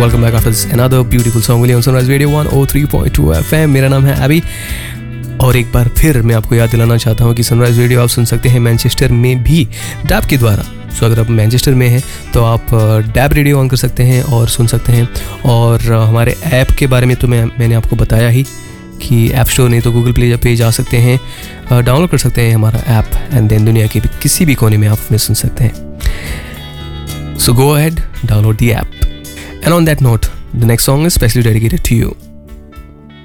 Welcome back after another beautiful song on sunrise radio 103.2 FM। मेरा नाम है अभी और एक बार फिर मैं आपको याद दिलाना चाहता हूँ कि सनराइज रेडियो आप सुन सकते हैं मैनचेस्टर में भी डैब के द्वारा। सो अगर आप मैनचेस्टर में हैं तो आप डैब रेडियो ऑन कर सकते हैं और सुन सकते हैं। और हमारे ऐप के बारे में तो मैंने आपको बताया ही कि ऐप स्टोर नहीं तो गूगल प्ले पे जा सकते हैं, डाउनलोड कर सकते हैं हमारा ऐप एंड देन दुनिया के किसी भी कोने में आप हमें सुन सकते हैं। सो go ahead, download the app. And on that note, the next song is specially dedicated to you.